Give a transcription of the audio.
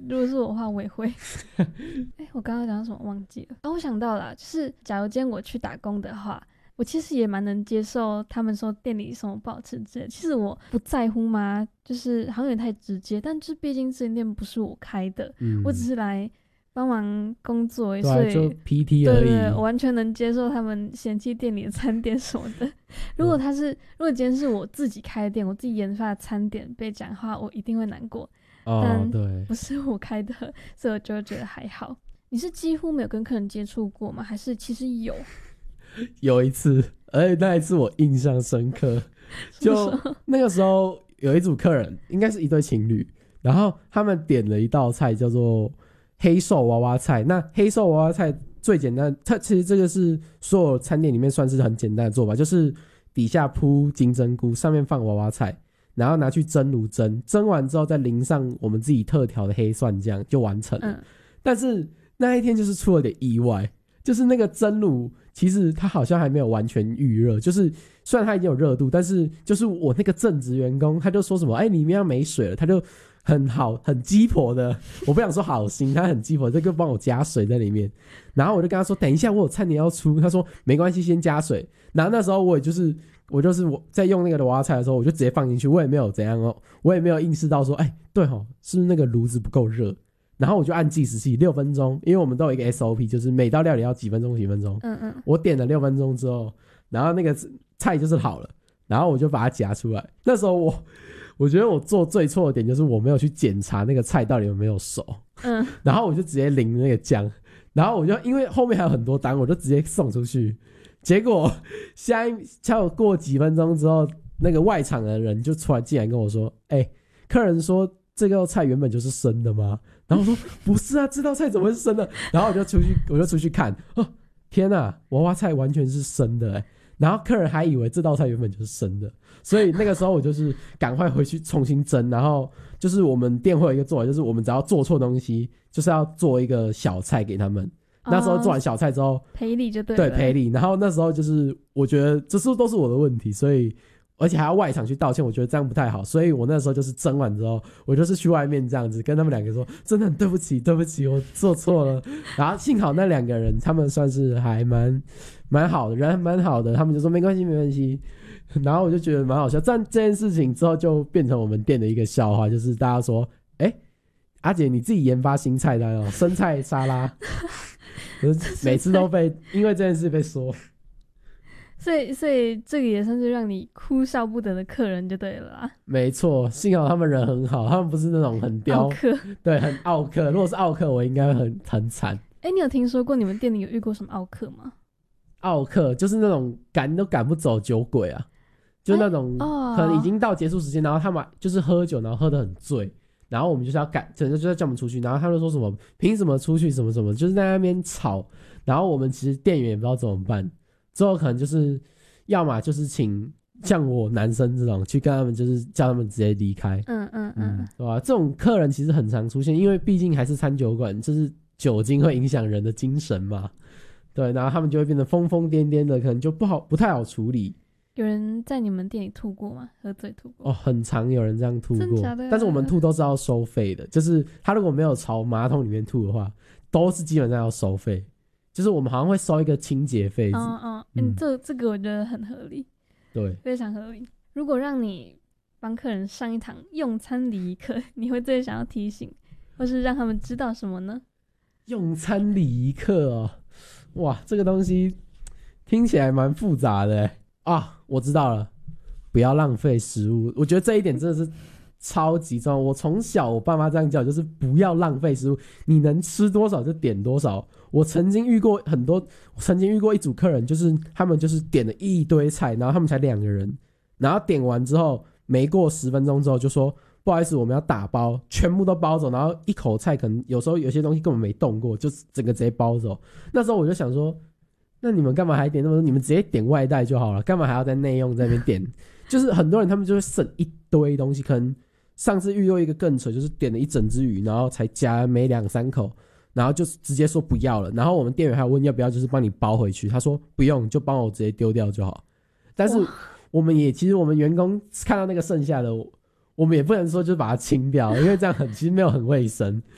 如果是我的话我也会我刚刚讲什么忘记了我想到了，就是假如今天我去打工的话，我其实也蛮能接受他们说店里什么不好吃之类的，其实我不在乎嘛，就是好像有点太直接，但就是毕竟这间店不是我开的，我只是来帮忙工作，所以就 PT 而已。 对，我完全能接受他们嫌弃店里的餐点什么的。如果今天是我自己开的店，我自己研发的餐点被讲话，我一定会难过。但对， 不是我开的，所以我就觉得还好。你是几乎没有跟客人接触过吗？还是其实有？ 有一次，而且那一次我印象深刻，就那个时候有一组客人，应该是一对情侣，然后他们点了一道菜叫做黑瘦娃娃菜。那黑瘦娃娃菜最简单，它其实这个是所有餐点里面算是很简单的做法，就是底下铺金针菇，上面放娃娃菜，然后拿去蒸炉蒸，蒸完之后再淋上我们自己特调的黑蒜酱就完成了。但是那一天就是出了点意外，就是那个蒸炉其实它好像还没有完全预热，就是虽然它已经有热度，但是就是我那个正职员工他就说什么里面要没水了，他就很鸡婆的，我不想说好心，他很鸡婆，这个帮我加水在里面。然后我就跟他说等一下我有餐点要出，他说没关系先加水。然后那时候我在用那个娃娃菜的时候，我就直接放进去，我也没有怎样我也没有意识到说对是不是那个炉子不够热。然后我就按计时器6分钟，因为我们都有一个 SOP， 就是每道料理要几分钟几分钟。我点了6分钟之后，然后那个菜就是好了，然后我就把它夹出来。那时候我觉得我做最错的点就是我没有去检查那个菜到底有没有熟。然后我就直接淋那个酱，然后我就因为后面还有很多单，我就直接送出去。结果才过几分钟之后，那个外场的人就突然进来跟我说客人说这道菜原本就是生的吗？然后我说不是啊，这道菜怎么会是生的？然后我就出去看，天哪，娃娃菜完全是生的然后客人还以为这道菜原本就是生的，所以那个时候我就是赶快回去重新蒸。然后就是我们店会有一个做法，就是我们只要做错东西，就是要做一个小菜给他们。那时候做完小菜之后赔礼就对了。 对，赔礼。然后那时候就是我觉得这都是我的问题，所以而且还要外场去道歉，我觉得这样不太好。所以我那时候就是蒸完之后，我就是去外面这样子跟他们两个说，真的很对不起我做错了。然后幸好那两个人他们算是还蛮好的，人蛮好的，他们就说没关系。然后我就觉得蛮好笑。这件事情之后就变成我们店的一个笑话，就是大家说阿姐你自己研发新菜单生菜沙拉每次都因为这件事被说。 所以这个也算是让你哭笑不得的客人就对了啦。 没错，幸好他们人很好，他们不是那种很刁客， 对，很傲客。如果是傲客，我应该很惨。 你有听说过你们店里有遇过什么傲客吗？ 傲客就是那种赶都赶不走酒鬼啊，就那种可能已经到结束时间，然后他们就是喝酒，然后喝得很醉，然后我们就是要赶，可能就要叫我们出去，然后他们说什么凭什么出去什么什么，就是在那边吵，然后我们其实店员也不知道怎么办。之后可能就是要么就是请像我男生这种去跟他们，就是叫他们直接离开。对吧？这种客人其实很常出现，因为毕竟还是餐酒馆，就是酒精会影响人的精神嘛。对，然后他们就会变得疯疯癫癫的，可能就不太好处理。 有人在你们店里吐过吗？喝醉吐过？ 很常有人这样吐过。 真假的？ 但是我们吐都是要收费的，就是他如果没有朝马桶里面吐的话，都是基本上要收费。就是我们好像会收一个清洁费。 这个我觉得很合理。 对， 非常合理。如果让你帮客人上一堂用餐礼仪课，你会最想要提醒或是让他们知道什么呢？ 用餐礼仪课哇，这个东西听起来蛮复杂的我知道了，不要浪费食物。我觉得这一点真的是超级重要。我从小我爸妈这样教，就是不要浪费食物，你能吃多少就点多少。我曾经遇过一组客人，就是他们就是点了一堆菜，然后他们才2个人，然后点完之后没过10分钟之后就说不好意思我们要打包，全部都包走，然后一口菜可能有时候有些东西根本没动过，就整个直接包走。那时候我就想说，那你们干嘛还点那么多？你们直接点外带就好了，干嘛还要在内用在那边点？就是很多人他们就会省一堆东西，可能上次遇到一个更扯，就是点了一整只鱼，然后才夹没2、3口，然后就直接说不要了。然后我们店员还问要不要就是帮你包回去，他说不用，就帮我直接丢掉就好。但是其实我们员工看到那个剩下的，我们也不能说就把它清掉，因为这样其实没有很卫生。